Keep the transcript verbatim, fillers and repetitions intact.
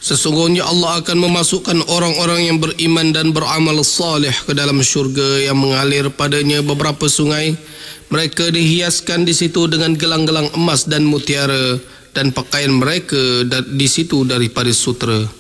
Sesungguhnya Allah akan memasukkan orang-orang yang beriman dan beramal salih ke dalam syurga yang mengalir padanya beberapa sungai. Mereka dihiaskan di situ dengan gelang-gelang emas dan mutiara, dan pakaian mereka di situ daripada sutera.